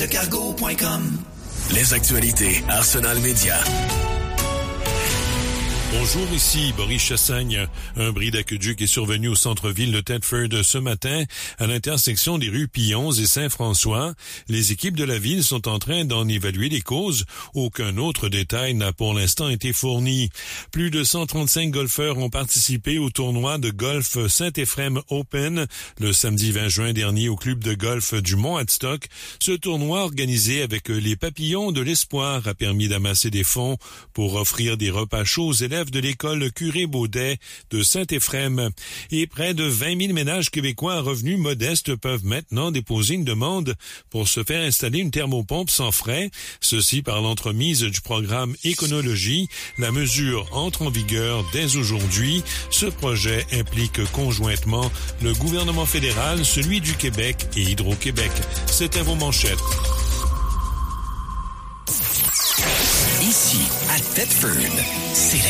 Lecargo.com. Les actualités Arsenal Média. Bonjour, ici Boris Chassagne. Un bris d'aqueduc est survenu au centre-ville de Thetford ce matin, à l'intersection des rues Pillons et Saint-François. Les équipes de la ville sont en train d'en évaluer les causes. Aucun autre détail n'a pour l'instant été fourni. Plus de 135 golfeurs ont participé au tournoi de golf Saint-Éphrem Open le samedi 20 juin dernier au club de golf du Mont-Adstock. Ce tournoi organisé avec les Papillons de l'Espoir a permis d'amasser des fonds pour offrir des repas chauds aux élèves de l'école Curé-Baudet de Saint-Éphrem. Et près de 20 000 ménages québécois à revenus modestes peuvent maintenant déposer une demande pour se faire installer une thermopompe sans frais. Ceci par l'entremise du programme Éconologie. La mesure entre en vigueur dès aujourd'hui. Ce projet implique conjointement le gouvernement fédéral, celui du Québec et Hydro-Québec. C'était vos manchettes. Ici, à Thetford, c'est